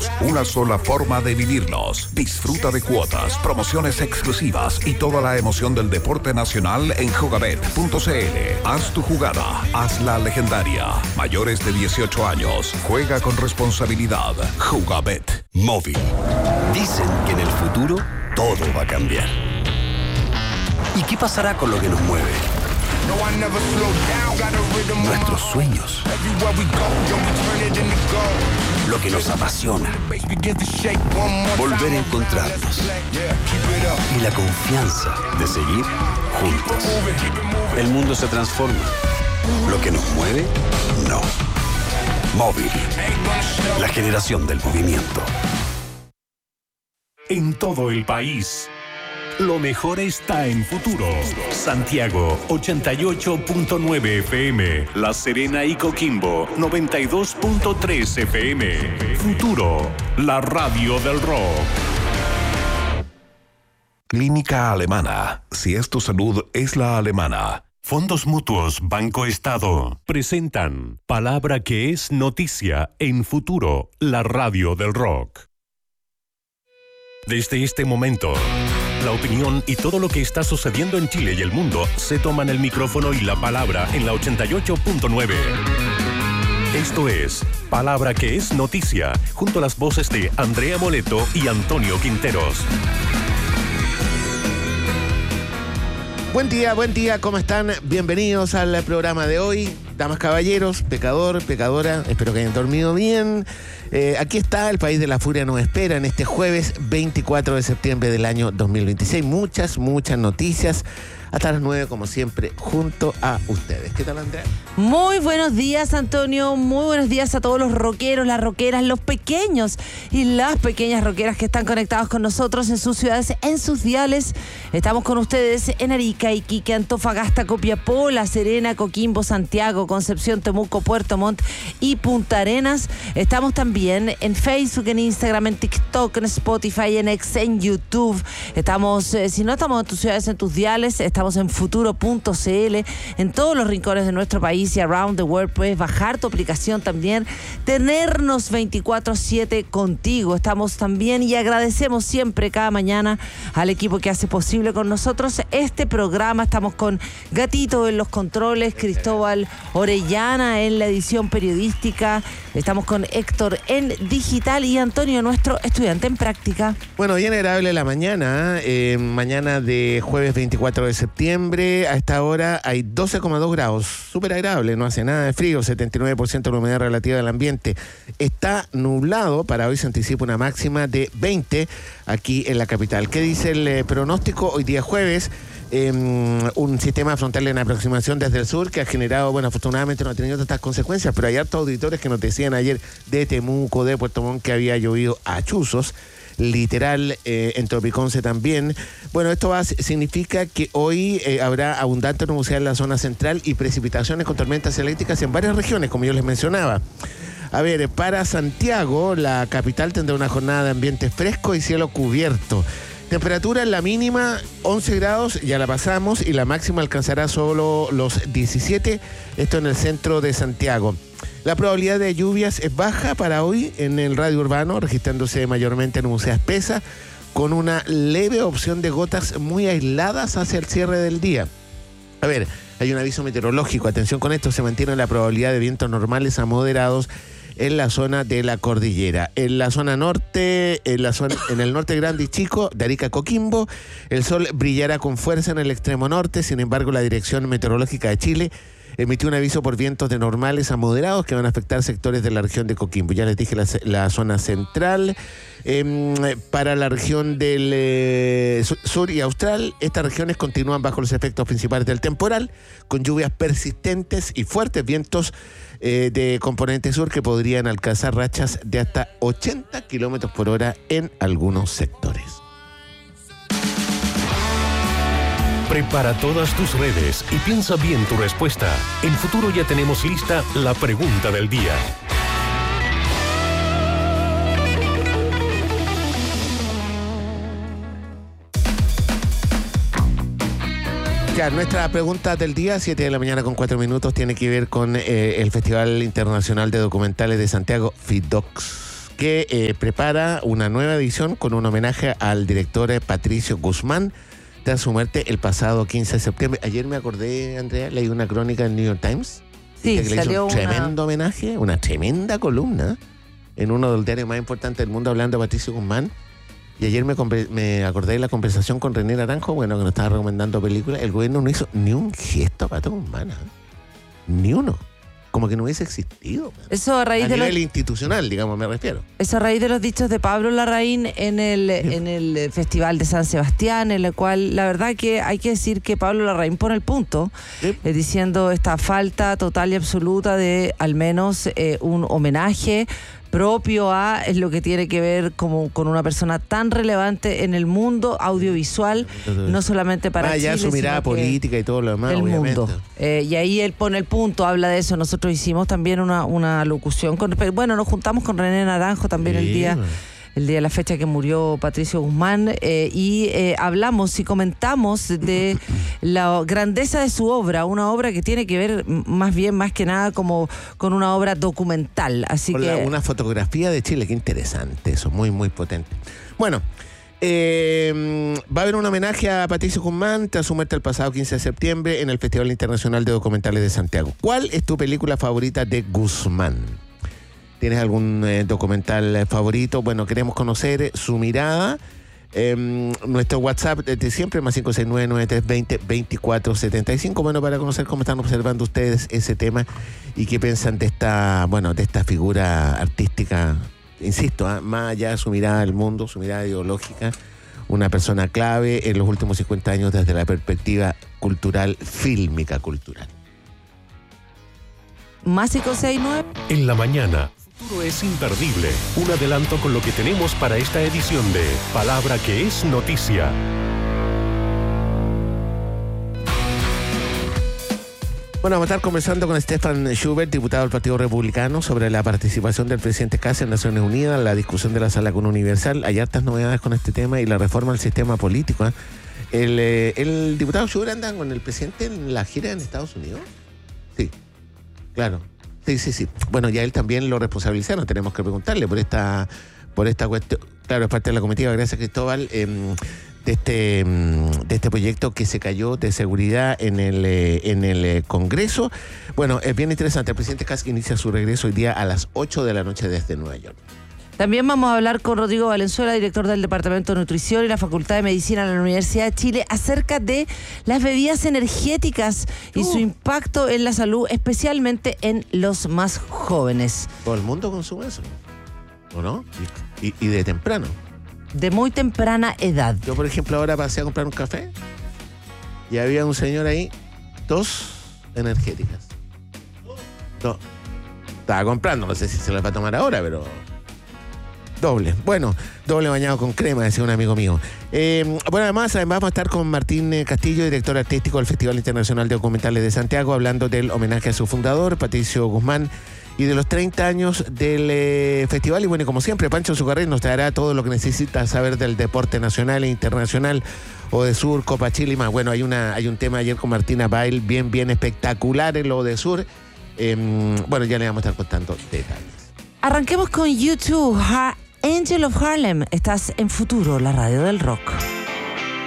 una sola forma de vivirlos. Disfruta de cuotas, promociones exclusivas y toda la emoción del deporte nacional en jugabet.cl. Haz tu jugada, hazla legendaria. Mayores de 18 años, juega con responsabilidad. Jugabet. Móvil. Dicen que en el futuro todo va a cambiar. ¿Y qué pasará con lo que nos mueve? Nuestros sueños. Lo que nos apasiona. Volver a encontrarnos. Y la confianza de seguir juntos. El mundo se transforma. Lo que nos mueve, no. Móvil. La generación del movimiento. En todo el país, lo mejor está en Futuro. Santiago, 88.9 FM. La Serena y Coquimbo, 92.3 FM. Futuro, la radio del rock. Clínica Alemana. Si es tu salud, es la alemana. Fondos Mutuos Banco Estado presentan Palabra que es noticia en Futuro, la radio del rock. Desde este momento, la opinión y todo lo que está sucediendo en Chile y el mundo se toman el micrófono y la palabra en la 88.9. Esto es Palabra que es noticia, junto a las voces de Andrea Moleto y Antonio Quinteros. Buen día, ¿cómo están? Bienvenidos al programa de hoy. Damas, caballeros, pecador, pecadora, espero que hayan dormido bien. Aquí está, el País de la Furia nos espera en este jueves 24 de septiembre del año 2026. Muchas noticias. Hasta las 9, como siempre, junto a ustedes. ¿Qué tal, Andrea? Muy buenos días, Antonio. Muy buenos días a todos los rockeros, las rockeras, los pequeños y las pequeñas rockeras que están conectados con nosotros en sus ciudades, en sus diales. Estamos con ustedes en Arica, Iquique, Antofagasta, Copiapó, La Serena, Coquimbo, Santiago, Concepción, Temuco, Puerto Montt y Punta Arenas. Estamos también en Facebook, en Instagram, en TikTok, en Spotify, en X, en YouTube. Estamos, si no estamos en tus ciudades, en tus diales, estamos en futuro.cl, en todos los rincones de nuestro país y around the world. Puedes bajar tu aplicación también, tenernos 24/7 contigo. Estamos también y agradecemos siempre cada mañana al equipo que hace posible con nosotros este programa. Estamos con Gatito en los controles, Cristóbal Orellana en la edición periodística, estamos con Héctor en digital y Antonio, nuestro estudiante en práctica. Bueno, bien agradable la mañana, mañana de jueves 24 de septiembre. A esta hora hay 12,2 grados, súper agradable, no hace nada de frío, 79% de la humedad relativa del ambiente. Está nublado, para hoy se anticipa una máxima de 20 aquí en la capital. ¿Qué dice el pronóstico? Hoy día jueves, un sistema frontal en aproximación desde el sur que ha generado, bueno, afortunadamente no ha tenido tantas consecuencias, pero hay hartos auditores que nos decían ayer de Temuco, de Puerto Montt, que había llovido a chuzos, literal, en Tropiconce también. Bueno, esto significa que hoy habrá abundante nubosidad en la zona central y precipitaciones con tormentas eléctricas en varias regiones, como yo les mencionaba. A ver, para Santiago, la capital tendrá una jornada de ambiente fresco y cielo cubierto. Temperatura en la mínima 11 grados, ya la pasamos, y la máxima alcanzará solo los 17, esto en el centro de Santiago. La probabilidad de lluvias es baja para hoy en el radio urbano, registrándose mayormente nubosidad espesa, con una leve opción de gotas muy aisladas hacia el cierre del día. A ver, hay un aviso meteorológico, atención con esto, se mantiene la probabilidad de vientos normales a moderados en la zona de la cordillera. En la zona norte, en el norte grande y chico de Arica, Coquimbo, el sol brillará con fuerza en el extremo norte. Sin embargo, la Dirección Meteorológica de Chile emitió un aviso por vientos de normales a moderados que van a afectar sectores de la región de Coquimbo. Ya les dije la zona central. Para la región del sur y austral, estas regiones continúan bajo los efectos principales del temporal, con lluvias persistentes y fuertes vientos de componente sur que podrían alcanzar rachas de hasta 80 kilómetros por hora en algunos sectores. Prepara todas tus redes y piensa bien tu respuesta. En Futuro ya tenemos lista la pregunta del día. Ya, nuestra pregunta del día, 7 de la mañana con 4 minutos, tiene que ver con el Festival Internacional de Documentales de Santiago, FIDOX. que prepara una nueva edición con un homenaje al director Patricio Guzmán tras su muerte el pasado 15 de septiembre. Ayer me acordé, Andrea, leí una crónica del New York Times. Sí, que le hizo salió un tremendo homenaje, una tremenda columna en uno de los diarios más importantes del mundo hablando de Patricio Guzmán. Y ayer me acordé de la conversación con René Naranjo, bueno, que nos estaba recomendando películas. El gobierno no hizo ni un gesto a Pato Guzmán, ni uno. Como que no hubiese existido. Eso a raíz a de nivel institucional, digamos, me refiero. Eso a raíz de los dichos de Pablo Larraín en el Festival de San Sebastián, en el cual la verdad que hay que decir que Pablo Larraín pone el punto, Sí. diciendo esta falta total y absoluta de al menos un homenaje propio a lo que tiene que ver como con una persona tan relevante en el mundo audiovisual, no solamente para allá Chile, su mirada sino que política y todo lo demás, el obviamente. mundo. Y ahí él pone el punto, habla de eso. Nosotros hicimos también una locución bueno, nos juntamos con René Naranjo también Sí, el día de la fecha que murió Patricio Guzmán, y hablamos y comentamos de la grandeza de su obra, una obra que tiene que ver más que nada como con una obra documental. Así Con que una fotografía de Chile, qué interesante eso, muy, muy potente. Bueno, va a haber un homenaje a Patricio Guzmán tras su muerte el pasado 15 de septiembre en el Festival Internacional de Documentales de Santiago. ¿Cuál es tu película favorita de Guzmán? ¿Tienes algún documental favorito? Bueno, queremos conocer su mirada. Nuestro WhatsApp de siempre, más 569-9320-2475. Bueno, para conocer cómo están observando ustedes ese tema y qué piensan de esta figura artística, insisto, más allá de su mirada al mundo, su mirada ideológica, una persona clave en los últimos 50 años desde la perspectiva cultural, fílmica cultural. más 569. En la mañana. El futuro es imperdible. Un adelanto con lo que tenemos para esta edición de Palabra que es Noticia. Bueno, vamos a estar conversando con Stefan Schubert, diputado del Partido Republicano, sobre la participación del presidente Kast en Naciones Unidas, la discusión de la Sala Común Universal. Hay hartas novedades con este tema y la reforma del sistema político. ¿El diputado Schubert anda con el presidente en la gira en Estados Unidos? Sí, claro. Sí. Bueno, ya él también lo responsabilizaron, tenemos que preguntarle por esta cuestión. Claro, es parte de la comitiva, gracias Cristóbal, de este proyecto que se cayó de seguridad en el Congreso. Bueno, es bien interesante. El presidente Kast inicia su regreso hoy día a las 8 de la noche desde Nueva York. También vamos a hablar con Rodrigo Valenzuela, director del Departamento de Nutrición y la Facultad de Medicina de la Universidad de Chile, acerca de las bebidas energéticas y su impacto en la salud, especialmente en los más jóvenes. Todo el mundo consume eso, ¿o no? Y de temprano. De muy temprana edad. Yo, por ejemplo, ahora pasé a comprar un café y había un señor ahí, 2 energéticas. Estaba comprando, no sé si se las va a tomar ahora, pero... Doble bañado con crema, decía un amigo mío. Bueno, además vamos a estar con Martín Castillo, director artístico del Festival Internacional de Documentales de Santiago, hablando del homenaje a su fundador, Patricio Guzmán, y de los 30 años del festival. Y bueno, como siempre, Pancho Zucarré nos traerá todo lo que necesita saber del deporte nacional e internacional, Odesur, Copa Chile y más. Bueno, hay un tema ayer con Martina Bail bien espectacular en lo Odesur. Bueno, ya le vamos a estar contando detalles. Arranquemos con YouTube, Angel of Harlem. Estás en Futuro, la radio del rock.